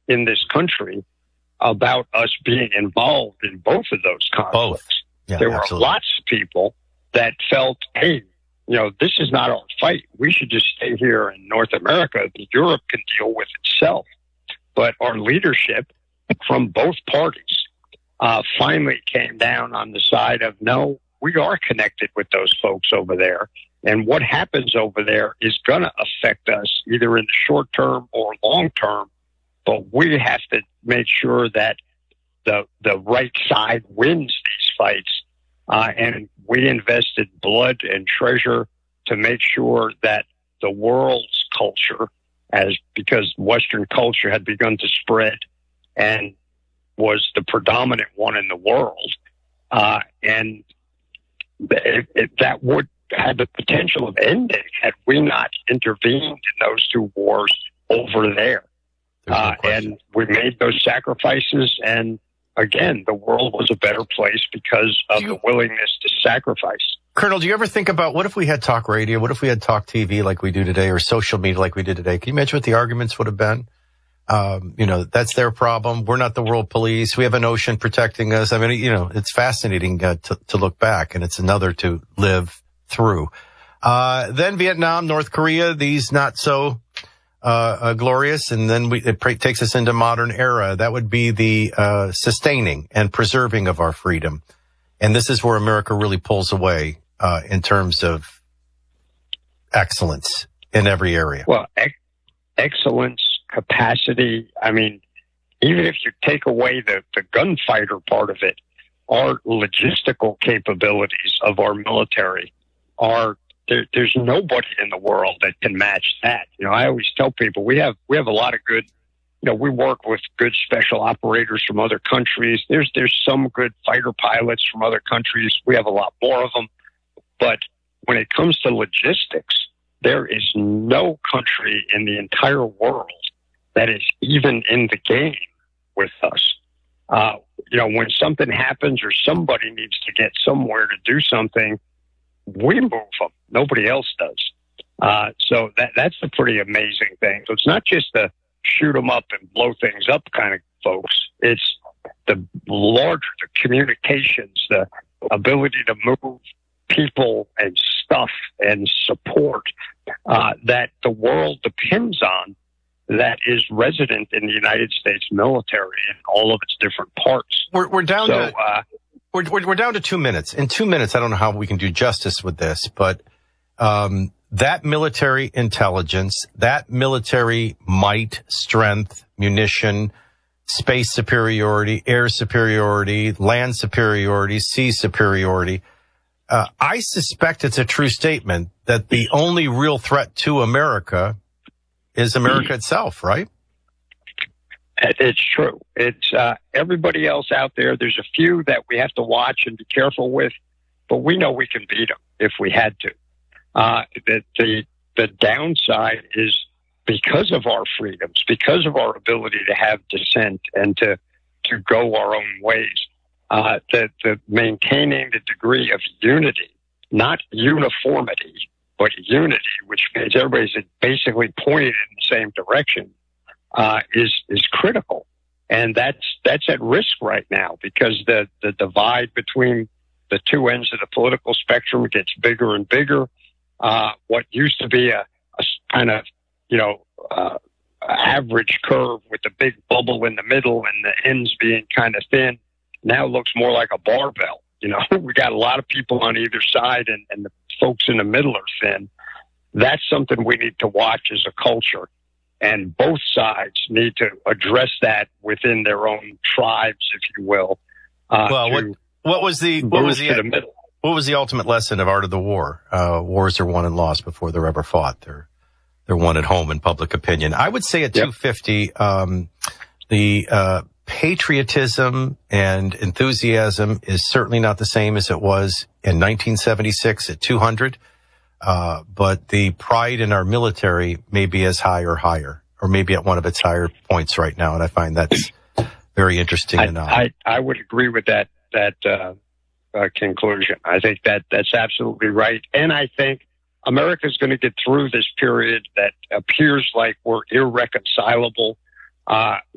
in this country about us being involved in both of those conflicts. Yeah, there absolutely. were lots of people that felt, hey, this is not our fight. We should just stay here in North America. Europe can deal with itself. But our leadership from both parties finally came down on the side of, no, we are connected with those folks over there. And what happens over there is going to affect us either in the short term or long term. But we have to make sure that the right side wins these fights. And we invested blood and treasure to make sure that the world's culture, because Western culture had begun to spread and was the predominant one in the world, and that would have the potential of ending had we not intervened in those two wars over there. And we made those sacrifices, and again, the world was a better place because of the willingness to sacrifice. Colonel, do you ever think about what if we had talk radio? What if we had talk TV like we do today, or social media like we did today? Can you imagine what the arguments would have been? That's their problem. We're not the world police. We have an ocean protecting us. I mean, it's fascinating to look back, and it's another to live through. Then Vietnam, North Korea, these not so glorious, and then it takes us into modern era. That would be the sustaining and preserving of our freedom. And this is where America really pulls away in terms of excellence in every area. Well, excellence, capacity. I mean, even if you take away the gunfighter part of it, our logistical capabilities of our military are there's nobody in the world that can match that. I always tell people we have a lot of good. We work with good special operators from other countries. There's some good fighter pilots from other countries. We have a lot more of them. But when it comes to logistics, there is no country in the entire world that is even in the game with us. When something happens or somebody needs to get somewhere to do something, we move them. Nobody else does. So that's a pretty amazing thing. So it's not just the shoot them up and blow things up kind of folks. It's the larger, the communications, the ability to move people and stuff and support that the world depends on, that is resident in the United States military in all of its different parts. We're down to 2 minutes. In 2 minutes, I don't know how we can do justice with this, but that military intelligence, that military might, strength, munition, space superiority, air superiority, land superiority, sea superiority. I suspect it's a true statement that the only real threat to America is America itself, right? It's true. It's everybody else out there. There's a few that we have to watch and be careful with, but we know we can beat them if we had to. The downside is because of our freedoms, because of our ability to have dissent and to go our own ways, the maintaining the degree of unity, not uniformity, but unity, which means everybody's basically pointed in the same direction, is critical. And that's at risk right now because the divide between the two ends of the political spectrum gets bigger and bigger. What used to be a kind of, average curve with the big bubble in the middle and the ends being kind of thin now looks more like a barbell. We got a lot of people on either side and the folks in the middle are thin. That's something we need to watch as a culture. And both sides need to address that within their own tribes, if you will. What was the ultimate lesson of Art of the War? Wars are won and lost before they're ever fought. They're won at home in public opinion. I would say at 250, the patriotism and enthusiasm is certainly not the same as it was in 1976 at 200. But the pride in our military may be as high or higher, or maybe at one of its higher points right now. And I find that's very interesting. I would agree with that conclusion. I think that's absolutely right. And I think America's going to get through this period that appears like we're irreconcilable